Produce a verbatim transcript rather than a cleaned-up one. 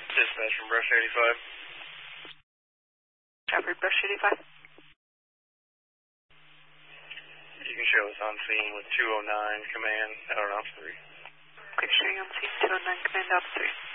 Dispatch from Brush eighty-five. Traffic Brush eighty-five. You can show us on scene with two oh nine, command, out on ops three. Okay, showing on scene two oh nine, command ops three.